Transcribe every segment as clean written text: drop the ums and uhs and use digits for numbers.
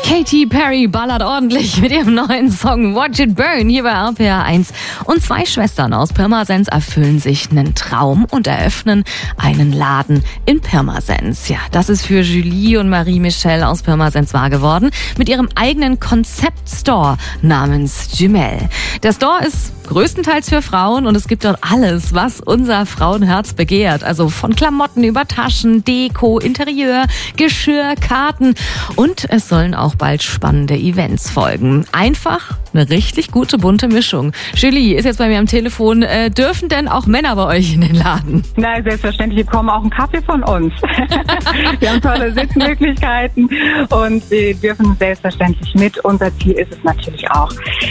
Katy Perry ballert ordentlich mit ihrem neuen Song Watch It Burn hier bei RPR 1. Und zwei Schwestern aus Pirmasens erfüllen sich einen Traum und eröffnen einen Laden in Pirmasens. Ja, das ist für Julie und Marie-Michelle aus Pirmasens wahr geworden mit ihrem eigenen Konzept-Store namens Jumel. Der Store ist größtenteils für Frauen und es gibt dort alles, was unser Frauenherz begehrt. Also von Klamotten über Taschen, Deko, Interieur, Geschirr, Karten und es sollen auch bald spannende Events folgen. Einfach eine richtig gute bunte Mischung. Julie ist jetzt bei mir am Telefon. Dürfen denn auch Männer bei euch in den Laden? Na, selbstverständlich. Wir bekommen auch einen Kaffee von uns. Wir haben tolle Sitzmöglichkeiten und wir dürfen selbstverständlich mit. Unser Ziel ist es natürlich auch,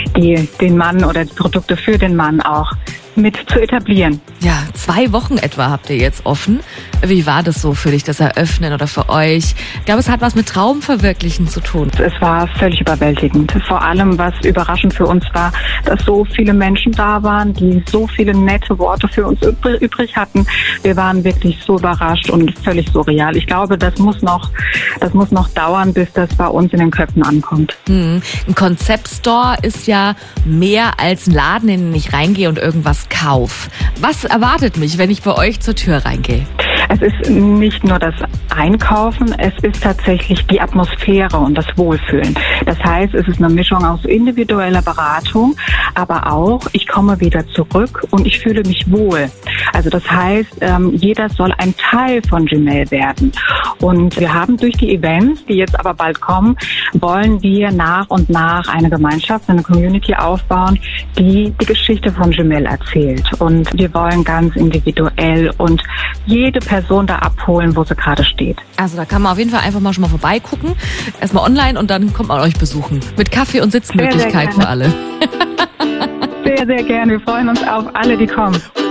den Mann oder die Produkte für den Mann auch mit zu etablieren. Ja, 2 Wochen etwa habt ihr jetzt offen. Wie war das so für dich, das Eröffnen oder für euch? Ich glaube, es hat was mit Traumverwirklichen zu tun. Es war völlig überwältigend. Vor allem, was überraschend für uns war, dass so viele Menschen da waren, die so viele nette Worte für uns übrig hatten. Wir waren wirklich so überrascht und völlig surreal. Ich glaube, das muss noch dauern, bis das bei uns in den Köpfen ankommt. Ein Konzeptstore ist ja mehr als ein Laden, in den ich reingehe und irgendwas kaufe. Was erwartet mich, wenn ich bei euch zur Tür reingehe? Es ist nicht nur das Einkaufen, es ist tatsächlich die Atmosphäre und das Wohlfühlen. Das heißt, es ist eine Mischung aus individueller Beratung, aber auch, ich komme wieder zurück und ich fühle mich wohl. Also das heißt, jeder soll ein Teil von Jumel werden. Und wir haben durch die Events, die jetzt aber bald kommen, wollen wir nach und nach eine Gemeinschaft, eine Community aufbauen, die die Geschichte von Jumel erzählt. Und wir wollen ganz individuell und jede Person da abholen, wo sie gerade steht. Also da kann man auf jeden Fall einfach mal schon mal vorbeigucken. Erstmal online und dann kommt man euch besuchen. Mit Kaffee und Sitzmöglichkeit für alle. Sehr, sehr gerne. Wir freuen uns auf alle, die kommen.